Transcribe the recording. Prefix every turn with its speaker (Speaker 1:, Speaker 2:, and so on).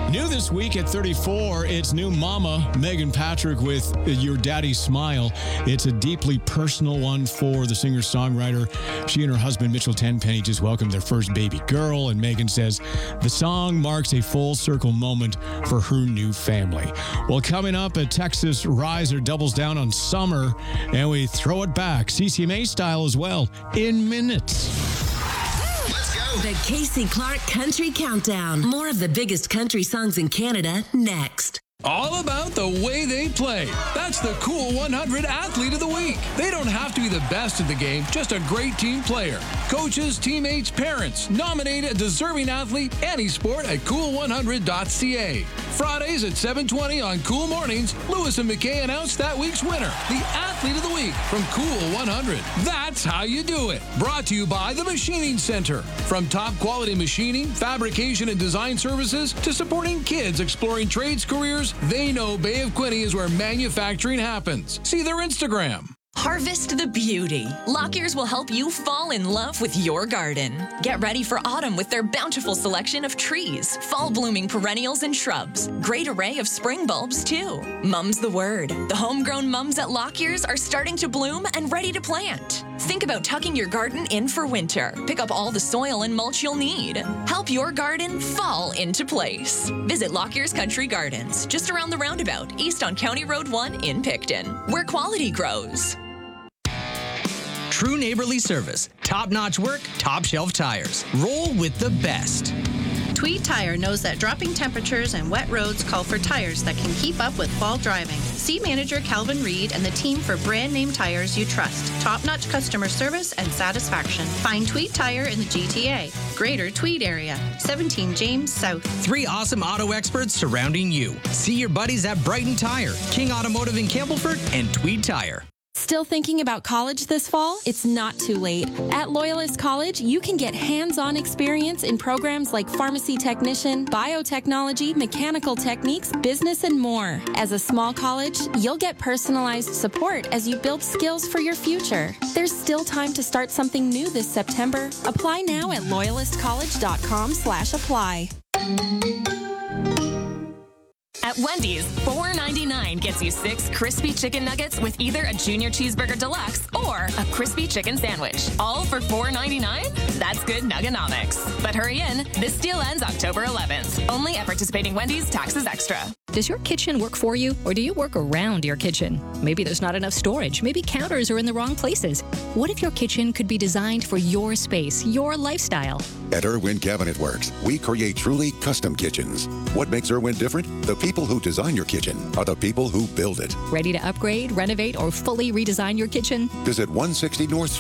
Speaker 1: New this week at 34, it's new mama, Megan Patrick, with Your Daddy Smile. It's a deeply personal one for the singer-songwriter. She and her husband, Mitchell Tenpenny, just welcomed their first baby girl, and Megan says the song marks a full-circle moment for her new family. Well, coming up, a Texas riser doubles down on summer, and we throw it back, CCMA style as well, in minutes.
Speaker 2: The Casey Clark Country Countdown. More of the biggest country songs in Canada next.
Speaker 3: All about the way they play. That's the Cool 100 Athlete of the Week. They don't have to be the best at the game, just a great team player. Coaches, teammates, parents, nominate a deserving athlete any sport at cool100.ca. Fridays at 7:20 on Cool Mornings, Lewis and McKay announce that week's winner, the Athlete of the Week from Cool 100. That's how you do it. Brought to you by the Machining Center. From top quality machining, fabrication, and design services to supporting kids exploring trades careers, they know Bay of Quinte is where manufacturing happens. See their Instagram.
Speaker 4: Harvest the beauty. Lockyear's will help you fall in love with your garden. Get ready for autumn with their bountiful selection of trees, fall-blooming perennials and shrubs. Great array of spring bulbs, too. Mum's the word. The homegrown mums at Lockyear's are starting to bloom and ready to plant. Think about tucking your garden in for winter. Pick up all the soil and mulch you'll need. Help your garden fall into place. Visit Lockyear's Country Gardens, just around the roundabout, east on County Road 1 in Picton, where quality grows.
Speaker 5: True neighborly service, top-notch work, top-shelf tires. Roll with the best.
Speaker 6: Tweed Tire knows that dropping temperatures and wet roads call for tires that can keep up with fall driving. See manager Calvin Reed and the team for brand name tires you trust. Top-notch customer service and satisfaction. Find Tweed Tire in the GTA, Greater Tweed area, 17 James South.
Speaker 5: 3 awesome auto experts surrounding you. See your buddies at Brighton Tire, King Automotive in Campbellford, and Tweed Tire.
Speaker 7: Still thinking about college this fall? It's not too late. At Loyalist College, you can get hands-on experience in programs like pharmacy technician, biotechnology, mechanical techniques, business, and more. As a small college, you'll get personalized support as you build skills for your future. There's still time to start something new this September. Apply now at loyalistcollege.com/apply.
Speaker 8: At Wendy's, $4.99 gets you 6 crispy chicken nuggets with either a junior cheeseburger deluxe or a crispy chicken sandwich. All for $4.99? That's good nuggonomics. But hurry in. This deal ends October 11th. Only at participating Wendy's, taxes extra.
Speaker 9: Does your kitchen work for you, or do you work around your kitchen? Maybe there's not enough storage. Maybe counters are in the wrong places. What if your kitchen could be designed for your space, your lifestyle?
Speaker 10: At Irwin Cabinet Works, we create truly custom kitchens. What makes Irwin different? The people who design your kitchen are the people who build it.
Speaker 9: Ready to upgrade, renovate, or fully redesign your kitchen?
Speaker 10: Visit 160 North